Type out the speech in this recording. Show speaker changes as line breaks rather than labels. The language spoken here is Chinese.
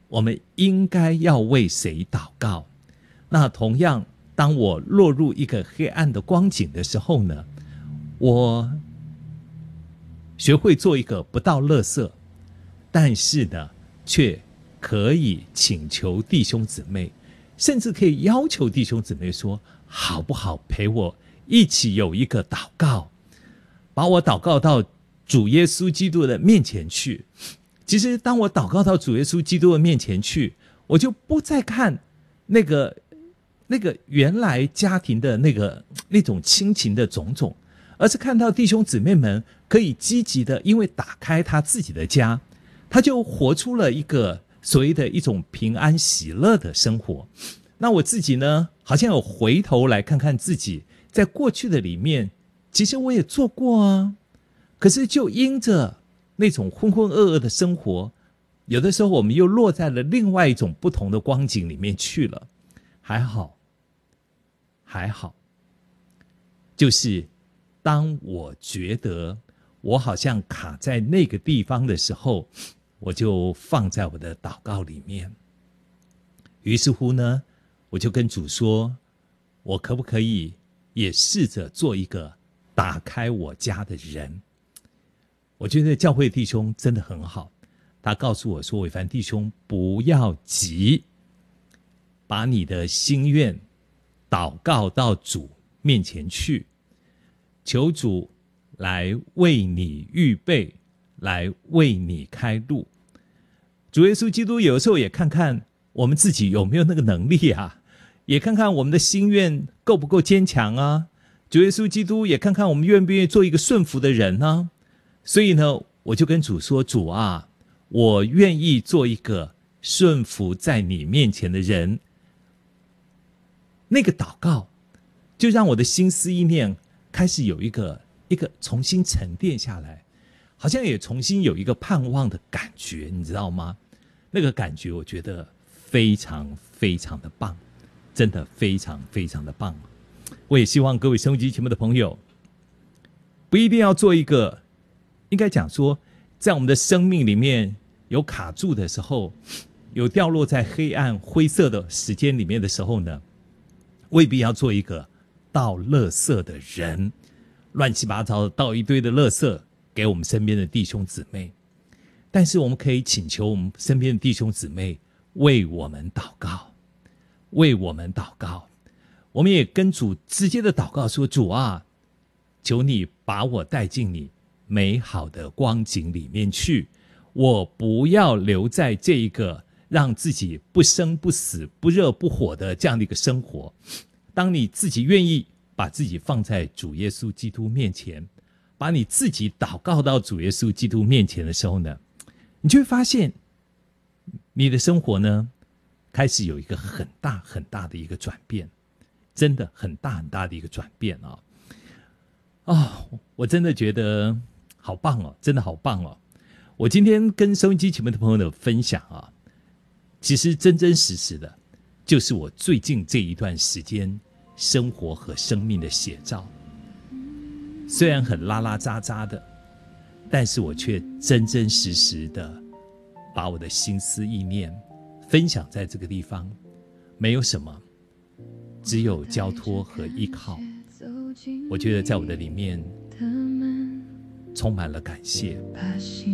我们应该要为谁祷告。那同样，当我落入一个黑暗的光景的时候呢，我学会做一个不倒垃圾，但是呢，却可以请求弟兄姊妹，甚至可以要求弟兄姊妹说，好不好陪我一起有一个祷告，把我祷告到主耶稣基督的面前去。其实当我祷告到主耶稣基督的面前去，我就不再看那个原来家庭的那种亲情的种种，而是看到弟兄姊妹们可以积极的，因为打开他自己的家，他就活出了一个所谓的一种平安喜乐的生活。那我自己呢，好像有回头来看看自己在过去的里面，其实我也做过啊，可是就因着那种浑浑噩噩的生活，有的时候我们又落在了另外一种不同的光景里面去了。还好，就是当我觉得我好像卡在那个地方的时候，我就放在我的祷告里面。于是乎呢，我就跟主说，我可不可以也试着做一个打开我家的人。我觉得教会弟兄真的很好，他告诉我说，伟凡弟兄不要急，把你的心愿祷告到主面前去，求主来为你预备，来为你开路。主耶稣基督有时候也看看我们自己有没有那个能力啊，也看看我们的心愿够不够坚强啊。主耶稣基督也看看我们愿不愿意做一个顺服的人啊。所以呢，我就跟主说，主啊，我愿意做一个顺服在你面前的人。那个祷告就让我的心思意念开始有一个重新沉淀下来，好像也重新有一个盼望的感觉，你知道吗？那个感觉我觉得非常非常的棒，真的非常非常的棒。我也希望各位收音机前面的朋友，不一定要做一个，应该讲说，在我们的生命里面有卡住的时候，有掉落在黑暗灰色的时间里面的时候呢，未必要做一个倒垃圾的人，乱七八糟倒一堆的垃圾给我们身边的弟兄姊妹。但是我们可以请求我们身边的弟兄姊妹为我们祷告，为我们祷告。我们也跟主直接的祷告说，主啊，求你把我带进你美好的光景里面去，我不要留在这一个让自己不生不死不热不火的这样的一个生活。当你自己愿意把自己放在主耶稣基督面前，把你自己祷告到主耶稣基督面前的时候呢，你就会发现你的生活呢开始有一个很大很大的一个转变，真的很大很大的一个转变啊！我真的觉得好棒哦，真的好棒哦！我今天跟收音机前面的朋友的分享啊，其实真真实实的就是我最近这一段时间生活和生命的写照。虽然很拉拉杂杂的，但是我却真真实实的把我的心思意念分享在这个地方，没有什么，只有交托和依靠。我觉得在我的里面充满了感谢。